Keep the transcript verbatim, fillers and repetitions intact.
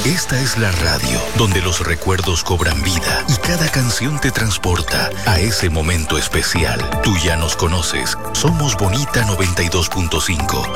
Esta es la radio donde los recuerdos cobran vida y cada canción te transporta a ese momento especial. Tú ya nos conoces. Somos Bonita noventa y dos punto cinco.